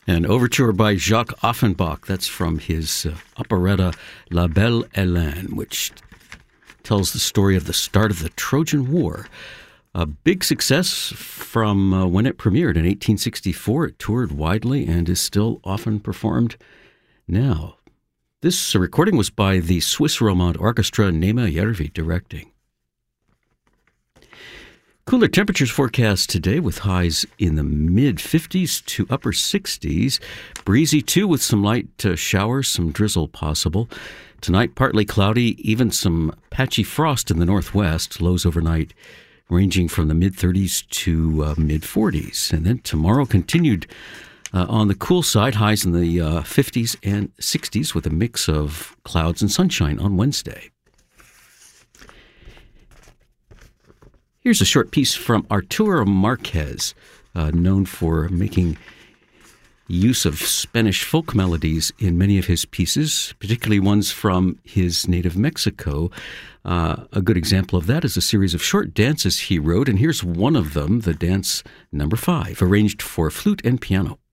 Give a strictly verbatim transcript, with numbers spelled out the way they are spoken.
An overture by Jacques Offenbach. That's from his uh, operetta La Belle Hélène, which tells the story of the start of the Trojan War. A big success from uh, when it premiered in eighteen sixty-four. It toured widely and is still often performed now. This uh, recording was by the Swiss Romand Orchestra, Nema Järvi directing. Cooler temperatures forecast today with highs in the mid-fifties to upper sixties. Breezy, too, with some light uh, showers, some drizzle possible. Tonight, partly cloudy, even some patchy frost in the northwest. Lows overnight ranging from the mid-thirties to uh, mid-forties. And then tomorrow continued uh, on the cool side, highs in the uh, fifties and sixties with a mix of clouds and sunshine on Wednesday. Here's a short piece from Arturo Marquez, uh, known for making use of Spanish folk melodies in many of his pieces, particularly ones from his native Mexico. Uh, a good example of that is a series of short dances he wrote, and here's one of them, the dance number five, arranged for flute and piano.